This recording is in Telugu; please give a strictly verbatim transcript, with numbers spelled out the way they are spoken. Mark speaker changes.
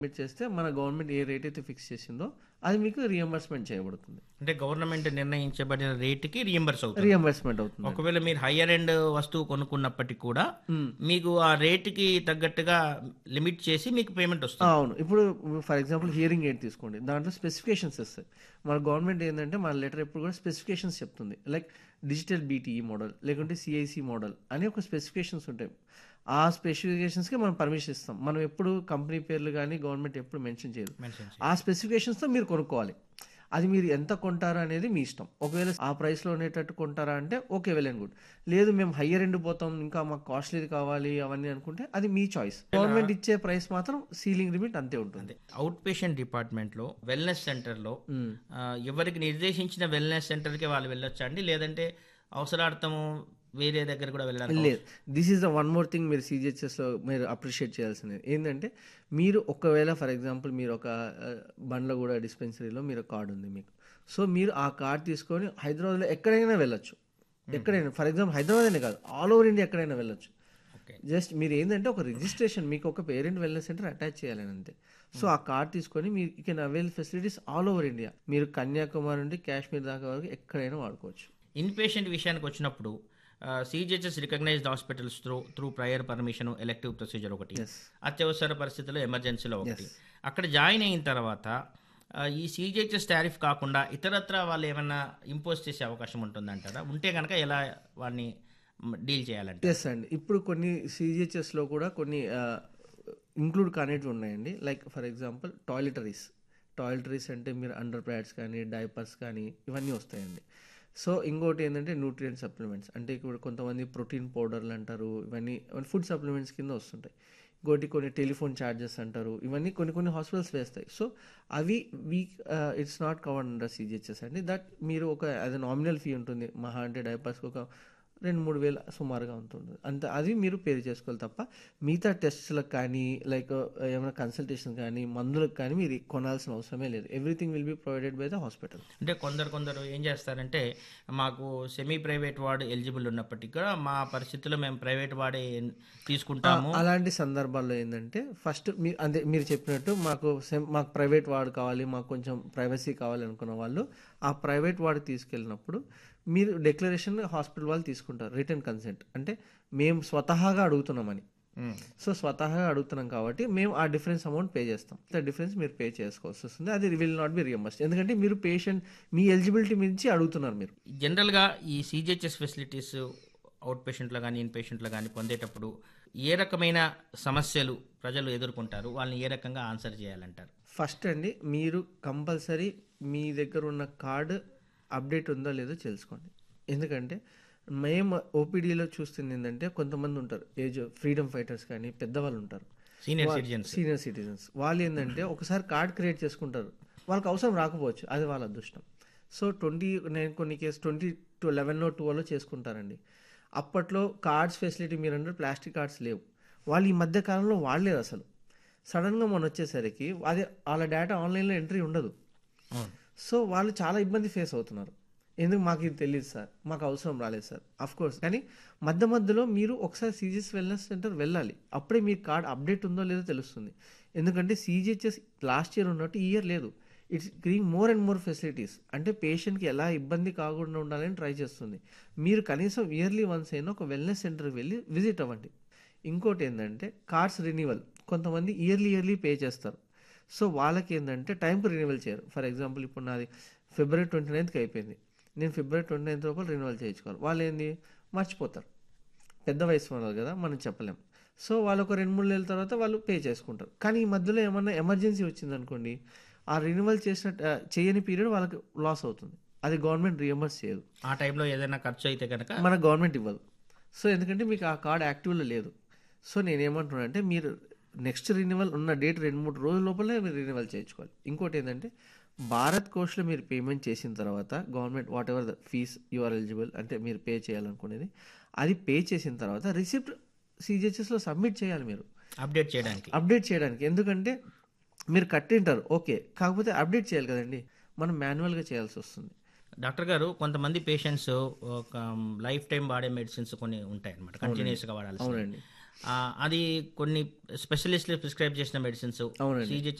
Speaker 1: సబ్మిట్ చేస్తే మన గవర్నమెంట్ ఏ రేట్ అయితే ఫిక్స్ చేసిందో అది మీకు రియంబర్స్మెంట్ చేయబడుతుంది.
Speaker 2: అంటే గవర్నమెంట్ నిర్ణయించబడిన రేటుకి రియంబర్స్ అవుతుంది.
Speaker 1: రియంబర్స్మెంట్ అవుతుంది.
Speaker 2: ఒకవేళ మీరు హయ్యర్ ఎండ్ వస్తువు కొనుక్కున్నప్పటికీ కూడా మీకు ఆ రేటుకి తగ్గట్టుగా లిమిట్ చేసి మీకు పేమెంట్ వస్తుంది.
Speaker 1: అవును. ఇప్పుడు ఫర్ ఎగ్జాంపుల్ హియరింగ్ ఎయిడ్ తీసుకోండి, దాంట్లో స్పెసిఫికేషన్స్ వస్తాయి. మన గవర్నమెంట్ ఏంటంటే మన లెటర్ ఎప్పుడు కూడా స్పెసిఫికేషన్స్ చెప్తుంది. లైక్ డిజిటల్ బీటీఈ మోడల్ లేకుంటే సిఐసి మోడల్ అని ఒక స్పెసిఫికేషన్స్ ఉంటాయి. ఆ స్పెసిఫికేషన్స్కి మనం పర్మిషన్ ఇస్తాం. మనం ఎప్పుడు కంపెనీ పేర్లు కానీ గవర్నమెంట్ ఎప్పుడు మెన్షన్ చేయదు. ఆ స్పెసిఫికేషన్స్తో మీరు కొనుక్కోవాలి. అది మీరు ఎంత కొంటారా అనేది మీ ఇష్టం. ఒకవేళ ఆ ప్రైస్లో ఉండేటట్టు కొంటారా అంటే ఓకే, వెల్ అండ్ గుడ్. లేదు మేము హయ్యర్ ఎండ్ పోతాం, ఇంకా మాకు కాస్ట్లీది కావాలి అవన్నీ అనుకుంటే అది మీ చాయిస్. గవర్నమెంట్ ఇచ్చే ప్రైస్ మాత్రం సీలింగ్ లిమిట్ అంతే ఉంటుంది.
Speaker 2: అవుట్ పేషెంట్ డిపార్ట్మెంట్లో వెల్నెస్ సెంటర్లో ఎవరికి నిర్దేశించిన వెల్నెస్ సెంటర్కి వాళ్ళు వెళ్ళొచ్చా అండి, లేదంటే అవసరార్థము వేరే దగ్గర కూడా వెళ్ళాలి?
Speaker 1: లేదు, this is the one more thing మీరు సీజీహెచ్ఎస్లో మీరు అప్రిషియేట్ చేయాల్సింది ఏంటంటే, మీరు ఒకవేళ ఫర్ ఎగ్జాంపుల్ మీరు ఒక బండ్లగూడ డిస్పెన్సరీలో మీరు కార్డు ఉంది మీకు, సో మీరు ఆ కార్డు తీసుకొని హైదరాబాద్లో ఎక్కడైనా వెళ్ళొచ్చు. ఎక్కడైనా ఫర్ ఎగ్జాంపుల్ హైదరాబాద్ అనే కాదు, ఆల్ ఓవర్ ఇండియా ఎక్కడైనా వెళ్ళొచ్చు. జస్ట్ మీరు ఏంటంటే ఒక రిజిస్ట్రేషన్ మీకు ఒక పేరెంట్ వెల్నెస్ సెంటర్ అటాచ్ చేయాలని అంతే. సో ఆ కార్డ్ తీసుకొని మీరు you can avail facilities all over India. మీరు కన్యాకుమారి నుండి కాశ్మీర్ దాకా వరకు ఎక్కడైనా వాడుకోవచ్చు.
Speaker 2: ఇన్ పేషెంట్ విషయానికి వచ్చినప్పుడు CGHS recognised hospitals through through prior permission elective procedure ఒకటి, అత్యవసర పరిస్థితుల్లో ఎమర్జెన్సీలో ఒకటి. అక్కడ జాయిన్ అయిన తర్వాత ఈ సిజిహెచ్ఎస్ టారిఫ్ కాకుండా ఇతరత్ర వాళ్ళు ఏమైనా ఇంపోజ్ చేసే అవకాశం ఉంటుందంటారా? ఉంటే కనుక ఎలా వాడిని డీల్ చేయాలంటే?
Speaker 1: ఎస్ అండి, ఇప్పుడు కొన్ని సిజిహెచ్ఎస్లో కూడా కొన్ని ఇంక్లూడ్ కానివి ఉన్నాయండి. Like for example toiletries. Toiletries అంటే మీరు అండర్ ప్యాడ్స్ కానీ డైపర్స్ కానీ ఇవన్నీ వస్తాయండి. సో ఇంకోటి ఏంటంటే న్యూట్రియంట్ సప్లిమెంట్స్, అంటే ఇప్పుడు కొంతమంది ప్రోటీన్ పౌడర్లు అంటారు, ఇవన్నీ ఫుడ్ సప్లిమెంట్స్ కింద వస్తుంటాయి. ఇంకోటి కొన్ని టెలిఫోన్ ఛార్జెస్ అంటారు, ఇవన్నీ కొన్ని కొన్ని హాస్పిటల్స్ వేస్తాయి. సో అవి we it's not covered under CGHS అండి. దట్ మీరు ఒక అది నామినల్ ఫీ ఉంటుంది, మహా అంటే డైపర్స్కి ఒక రెండు మూడు వేలు సుమారుగా ఉంటుంది అంత, అది మీరు పే చేసుకోవాలి తప్ప మిగతా టెస్ట్లకు కానీ లైక్ ఏమైనా కన్సల్టేషన్ కానీ మందులకు కానీ మీరు కొనాల్సిన అవసరమే లేదు. Everything will be provided by the hospital.
Speaker 2: అంటే కొందరు కొందరు ఏం చేస్తారంటే, మాకు సెమీ ప్రైవేట్ వార్డ్ ఎలిజిబుల్ ఉన్నప్పటికీ కూడా మా పరిస్థితుల్లో మేము ప్రైవేట్ వార్డే తీసుకుంటాము.
Speaker 1: అలాంటి సందర్భాల్లో ఏంటంటే ఫస్ట్ మీరు అదే మీరు చెప్పినట్టు మాకు మాకు ప్రైవేట్ వార్డ్ కావాలి, మాకు కొంచెం ప్రైవసీ కావాలి అనుకున్న వాళ్ళు ఆ ప్రైవేట్ వార్డ్ తీసుకెళ్ళినప్పుడు మీరు డిక్లరేషన్ హాస్పిటల్ వాళ్ళు తీసుకుంటారు, రిటర్న్ కన్సెంట్. అంటే మేము స్వతహాగా అడుగుతున్నామని. సో స్వతహాగా అడుగుతున్నాం కాబట్టి మేము ఆ డిఫరెన్స్ అమౌంట్ పే చేస్తాం. ఆ డిఫరెన్స్ మీరు పే చేసుకోవాల్సి వస్తుంది. అది విల్ నాట్ బి రియంబర్స్డ్, ఎందుకంటే మీరు పేషెంట్ మీ ఎలిజిబిలిటీ మించి అడుగుతున్నారు. మీరు
Speaker 2: జనరల్గా ఈ సిజిహెచ్ఎస్ ఫెసిలిటీస్ అవుట్ పేషెంట్లో కానీ ఇన్ పేషెంట్లో కానీ పొందేటప్పుడు ఏ రకమైన సమస్యలు ప్రజలు ఎదుర్కొంటారు, వాళ్ళని ఏ రకంగా ఆన్సర్ చేయాలంటారు?
Speaker 1: ఫస్ట్ అండి, మీరు కంపల్సరీ మీ దగ్గర ఉన్న కార్డు అప్డేట్ ఉందో లేదో తెలుసుకోండి. ఎందుకంటే మేము ఓపీడీలో చూస్తుంది ఏంటంటే కొంతమంది ఉంటారు ఏజ్ ఫ్రీడమ్ ఫైటర్స్ కానీ పెద్దవాళ్ళు ఉంటారు,
Speaker 2: సీనియర్ సిటిజన్స్
Speaker 1: సీనియర్ సిటిజన్స్ వాళ్ళు ఏంటంటే ఒకసారి కార్డ్ క్రియేట్ చేసుకుంటారు, వాళ్ళకి అవసరం రాకపోవచ్చు, అది వాళ్ళ అదృష్టం. సో ట్వంటీ నేను కొన్ని కేసు ట్వంటీ టు లెవెన్లో ట్వెల్వ్లో చేసుకుంటారండి. అప్పట్లో కార్డ్స్ ఫెసిలిటీ మీరు అంటే ప్లాస్టిక్ కార్డ్స్ లేవు, వాళ్ళు ఈ మధ్య కాలంలో వాడలేదు అసలు. సడన్గా మనం వచ్చేసరికి అది వాళ్ళ డేటా ఆన్లైన్లో ఎంట్రీ ఉండదు. సో వాళ్ళు చాలా ఇబ్బంది ఫేస్ అవుతున్నారు. ఎందుకు మాకు ఇది తెలియదు సార్, మాకు అవసరం రాలేదు సార్. అఫ్ కోర్స్, కానీ మధ్య మధ్యలో మీరు ఒకసారి సిజిహెచ్ వెల్నెస్ సెంటర్ వెళ్ళాలి, అప్పుడే మీ కార్డ్ అప్డేట్ ఉందో లేదో తెలుస్తుంది. ఎందుకంటే సిజిహెచ్ఎస్ లాస్ట్ ఇయర్ ఉన్నట్టు ఈ ఇయర్ లేదు. It's క్రియింగ్ more and more facilities. అంటే పేషెంట్కి ఎలా ఇబ్బంది కాకుండా ఉండాలని ట్రై చేస్తుంది. మీరు కనీసం ఇయర్లీ వన్స్ అయినా ఒక వెల్నెస్ సెంటర్కి వెళ్ళి విజిట్ అవ్వండి. ఇంకోటి ఏంటంటే కార్డ్స్ రెన్యువల్, కొంతమంది ఇయర్లీ ఇయర్లీ పే చేస్తారు. సో వాళ్ళకి ఏంటంటే టైంకి రెన్యువల్ చేయరు. ఫర్ ఎగ్జాంపుల్ ఇప్పుడు నాది ఫిబ్రవరి ట్వంటీ నైన్త్కి అయిపోయింది, నేను ఫిబ్రవరి ట్వంటీ నైన్త్ లోపల రెన్యువల్ చేయించుకోవాలి. వాళ్ళు ఏంది మర్చిపోతారు, పెద్ద వయసు వాళ్ళు కదా, మనం చెప్పలేం. సో వాళ్ళు ఒక రెండు మూడు నెలల తర్వాత వాళ్ళు పే చేసుకుంటారు. కానీ ఈ మధ్యలో ఏమన్నా ఎమర్జెన్సీ వచ్చింది అనుకోండి, ఆ రెన్యువల్ చేసిన చేయని పీరియడ్ వాళ్ళకి లాస్ అవుతుంది, అది గవర్నమెంట్ రియంబర్స్ చేయదు.
Speaker 2: ఆ టైంలో ఏదైనా ఖర్చు అయితే కనుక
Speaker 1: మన గవర్నమెంట్ ఇవ్వదు. సో ఎందుకంటే మీకు ఆ కార్డ్ యాక్టివ్లో లేదు. సో నేనేమంటున్నాను అంటే మీరు నెక్స్ట్ రెన్యువల్ ఉన్న డేట్ రెండు మూడు రోజుల లోపలే మీరు రెన్యువల్ చేయించుకోవాలి. ఇంకోటి ఏంటంటే భారత్ కోష్లో మీరు పేమెంట్ చేసిన తర్వాత government what ever the fees you are eligible అంటే మీరు పే చేయాలనుకునేది, అది పే చేసిన తర్వాత రిసిప్ట్ సిజిహెచ్ఎస్లో సబ్మిట్ చేయాలి మీరు
Speaker 2: అప్డేట్ చేయడానికి.
Speaker 1: అప్డేట్ చేయడానికి ఎందుకంటే మీరు కట్టింటారు ఓకే, కాకపోతే అప్డేట్ చేయాలి కదండి, మనం మాన్యువల్గా చేయాల్సి వస్తుంది.
Speaker 2: డాక్టర్ గారు, కొంతమంది పేషెంట్స్ ఒక లైఫ్ టైం వాడే మెడిసిన్స్ కొన్ని ఉంటాయి అనమాట, కంటిన్యూస్గా వాడాలి.
Speaker 1: అవునండి.
Speaker 2: అది కొన్ని స్పెషలిస్టులు ప్రిస్క్రైబ్ చేసిన మెడిసిన్స్
Speaker 1: అవునండి.
Speaker 2: సీజీహెచ్